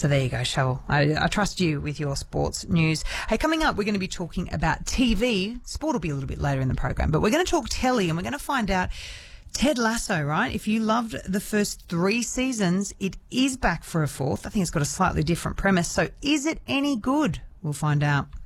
So there you go, Shovel. I trust you with your sports news. Hey, coming up, we're going to be talking about TV. Sport will be a little bit later in the program, but we're going to talk telly and we're going to find out Ted Lasso, right? If you loved the first 3 seasons, it is back for a 4th. I think it's got a slightly different premise. So is it any good? We'll find out.